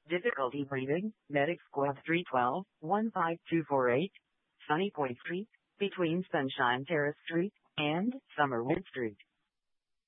Difficulty breathing, Medic Squad 312, 15248, Sunny Point Street, between Sunshine Terrace Street and Summerwood Street.